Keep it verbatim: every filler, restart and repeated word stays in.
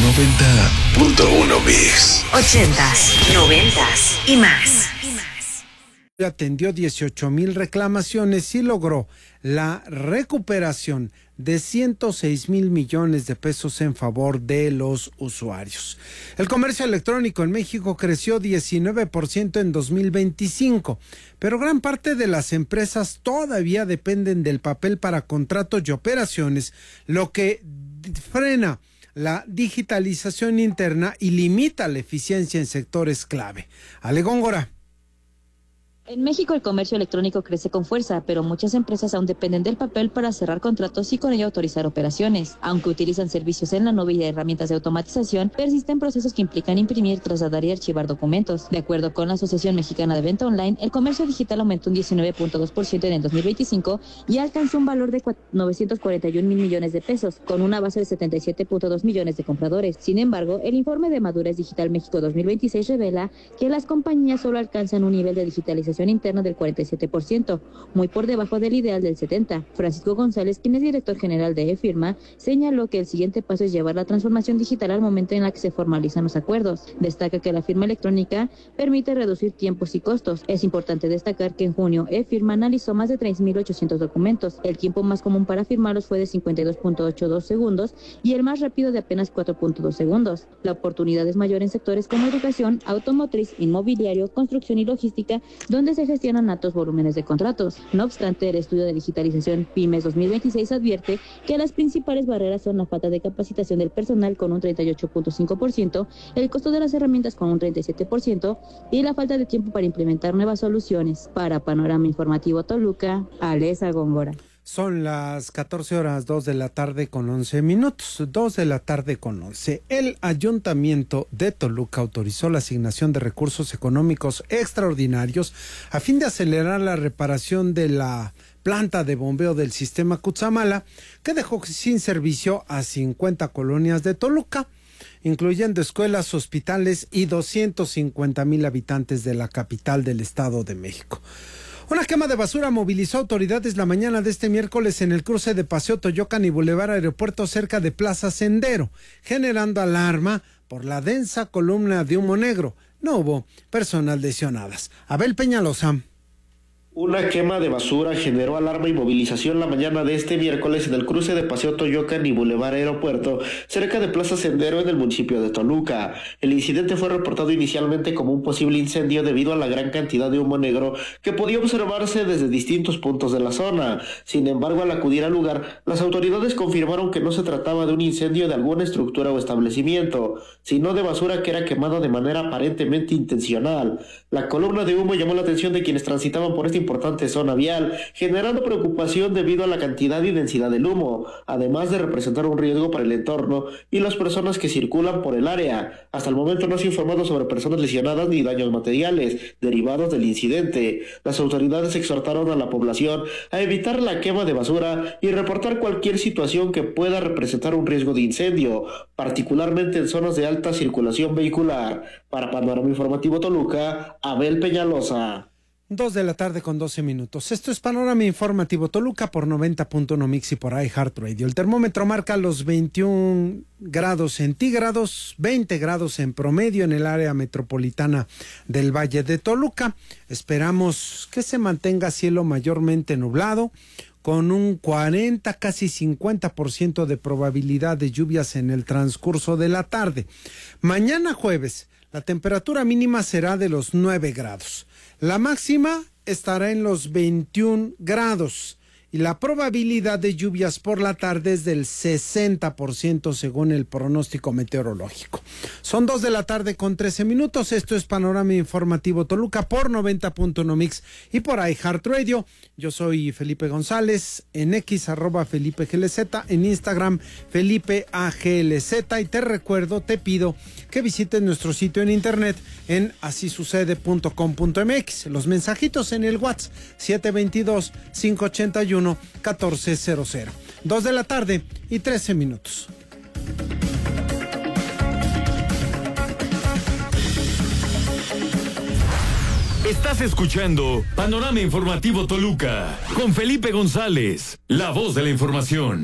noventa punto uno Mix. Ochentas, noventas y más. Atendió dieciocho mil reclamaciones y logró la recuperación de ciento seis mil millones de pesos en favor de los usuarios. El comercio electrónico en México creció diecinueve por ciento en dos mil veinticinco, pero gran parte de las empresas todavía dependen del papel para contratos y operaciones, lo que frena la digitalización interna y limita la eficiencia en sectores clave. Ale Góngora. En México el comercio electrónico crece con fuerza, pero muchas empresas aún dependen del papel para cerrar contratos y con ello autorizar operaciones. Aunque utilizan servicios en la nube y herramientas de automatización, persisten procesos que implican imprimir, trasladar y archivar documentos. De acuerdo con la Asociación Mexicana de Venta Online, el comercio digital aumentó un diecinueve punto dos por ciento en el dos mil veinticinco y alcanzó un valor de novecientos cuarenta y un mil millones de pesos, con una base de setenta y siete punto dos millones de compradores. Sin embargo, el informe de Madurez Digital México dos mil veintiséis revela que las compañías solo alcanzan un nivel de digitalización interna del cuarenta y siete por ciento, muy por debajo del ideal del setenta por ciento. Francisco González, quien es director general de eFirma, señaló que el siguiente paso es llevar la transformación digital al momento en la que se formalizan los acuerdos. Destaca que la firma electrónica permite reducir tiempos y costos. Es importante destacar que en junio eFirma analizó más de tres mil ochocientos documentos. El tiempo más común para firmarlos fue de cincuenta y dos punto ochenta y dos segundos y el más rápido de apenas cuatro punto dos segundos. La oportunidad es mayor en sectores como educación, automotriz, inmobiliario, construcción y logística, donde se gestionan altos volúmenes de contratos. No obstante, el estudio de digitalización Pymes dos mil veintiséis advierte que las principales barreras son la falta de capacitación del personal con un treinta y ocho punto cinco por ciento, el costo de las herramientas con un treinta y siete por ciento y la falta de tiempo para implementar nuevas soluciones. Para Panorama Informativo Toluca, Alesa Góngora. Son las catorce horas, dos de la tarde con once minutos, dos de la tarde con once. El Ayuntamiento de Toluca autorizó la asignación de recursos económicos extraordinarios a fin de acelerar la reparación de la planta de bombeo del sistema Cutzamala, que dejó sin servicio a cincuenta colonias de Toluca, incluyendo escuelas, hospitales y doscientos cincuenta mil habitantes de la capital del Estado de México. Una quema de basura movilizó autoridades la mañana de este miércoles en el cruce de Paseo Toyocan y Boulevard Aeropuerto cerca de Plaza Sendero, generando alarma por la densa columna de humo negro. No hubo personas lesionadas. Abel Peñalosa. Una quema de basura generó alarma y movilización la mañana de este miércoles en el cruce de Paseo Toyocan y Boulevard Aeropuerto, cerca de Plaza Sendero en el municipio de Toluca. El incidente fue reportado inicialmente como un posible incendio debido a la gran cantidad de humo negro que podía observarse desde distintos puntos de la zona. Sin embargo, al acudir al lugar, las autoridades confirmaron que no se trataba de un incendio de alguna estructura o establecimiento, sino de basura que era quemada de manera aparentemente intencional. La columna de humo llamó la atención de quienes transitaban por esta importante zona vial, generando preocupación debido a la cantidad y densidad del humo, además de representar un riesgo para el entorno y las personas que circulan por el área. Hasta el momento no se ha informado sobre personas lesionadas ni daños materiales derivados del incidente. Las autoridades exhortaron a la población a evitar la quema de basura y reportar cualquier situación que pueda representar un riesgo de incendio, particularmente en zonas de alta circulación vehicular. Para Panorama Informativo Toluca, Abel Peñalosa. Dos de la tarde con doce minutos. Esto es Panorama Informativo Toluca por noventa punto uno Mix y por iHeartRadio. El termómetro marca los veintiún grados centígrados, veinte grados en promedio en el área metropolitana del Valle de Toluca. Esperamos que se mantenga cielo mayormente nublado, con un cuarenta, casi cincuenta por ciento de probabilidad de lluvias en el transcurso de la tarde. Mañana jueves, la temperatura mínima será de los nueve grados. La máxima estará en los veintiún grados y la probabilidad de lluvias por la tarde es del sesenta por ciento según el pronóstico meteorológico. Son dos de la tarde con trece minutos. Esto es Panorama Informativo Toluca por noventa punto uno Mix y por iHeartRadio. Yo soy Felipe González, en X arroba Felipe G L Z, en Instagram Felipe A G L Z, y te recuerdo, te pido que visites nuestro sitio en internet en así sucede punto com punto m x. Los mensajitos en el WhatsApp siete dos dos, cinco ocho uno, uno cuatro cero cero. Dos de la tarde y trece minutos. Estás escuchando Panorama Informativo Toluca con Felipe González, la voz de la información.